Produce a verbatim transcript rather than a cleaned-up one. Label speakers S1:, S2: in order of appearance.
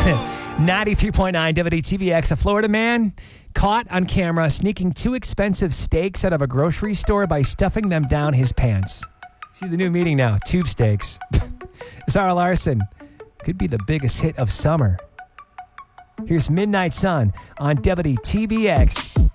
S1: ninety-three point nine W T V X. A Florida man caught on camera sneaking two expensive steaks out of a grocery store by stuffing them down his pants. See the new meaning now, tube steaks. Zara Larson could be the biggest hit of summer. Here's Midnight Sun on W T V X.